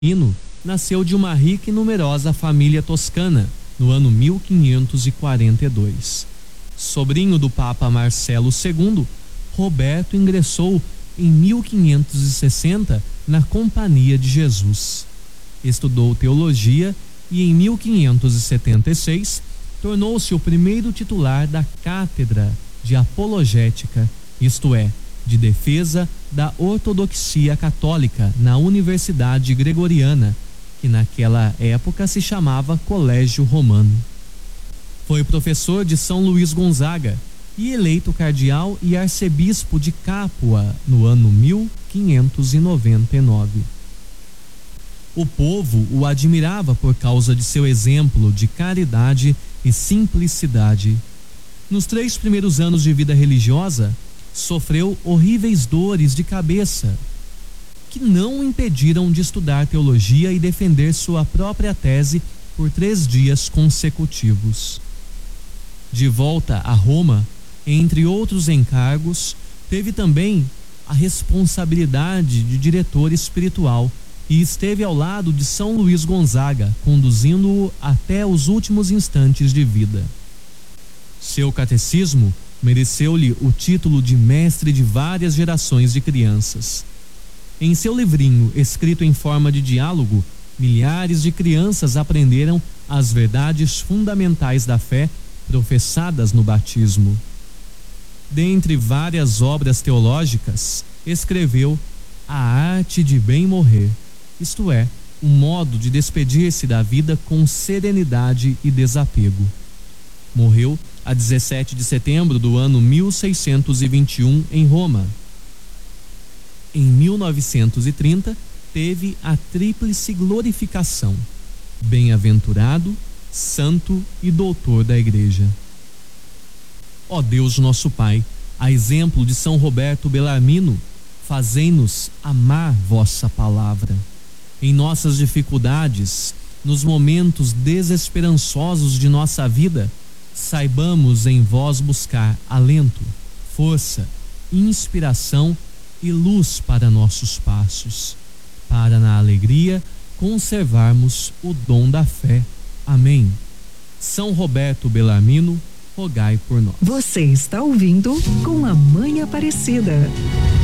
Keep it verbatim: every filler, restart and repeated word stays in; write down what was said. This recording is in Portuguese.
Belarmino nasceu de uma rica e numerosa família toscana no ano mil quinhentos e quarenta e dois. Sobrinho do Papa Marcelo segundo, Roberto ingressou em mil quinhentos e sessenta na Companhia de Jesus. Estudou teologia e em mil quinhentos e setenta e seis tornou-se o primeiro titular da Cátedra de Apologética, isto é, de defesa da ortodoxia católica na Universidade Gregoriana, que naquela época se chamava Colégio Romano. Foi professor de São Luís Gonzaga e eleito cardeal e arcebispo de Capua no ano mil quinhentos e noventa e nove. O povo o admirava por causa de seu exemplo de caridade e simplicidade. Nos três primeiros anos de vida religiosa, sofreu horríveis dores de cabeça, que não o impediram de estudar teologia e defender sua própria tese por três dias consecutivos. De volta a Roma, entre outros encargos, teve também a responsabilidade de diretor espiritual e esteve ao lado de São Luís Gonzaga, conduzindo-o até os últimos instantes de vida. Seu catecismo mereceu-lhe o título de mestre de várias gerações de crianças. Em seu livrinho, escrito em forma de diálogo, milhares de crianças aprenderam as verdades fundamentais da fé professadas no batismo. Dentre várias obras teológicas, escreveu A Arte de Bem Morrer, isto é, um modo de despedir-se da vida com serenidade e desapego. Morreu a dezessete de setembro do ano mil seiscentos e vinte e um em Roma. Em mil novecentos e trinta, teve a tríplice glorificação: bem-aventurado, santo e doutor da Igreja. Ó Deus nosso Pai, a exemplo de São Roberto Belarmino, fazei-nos amar vossa palavra. Em nossas dificuldades, nos momentos desesperançosos de nossa vida, saibamos em vós buscar alento, força, inspiração e luz para nossos passos, para na alegria conservarmos o dom da fé. Amém. São Roberto Belarmino, rogai por nós. Você está ouvindo Com a Mãe Aparecida.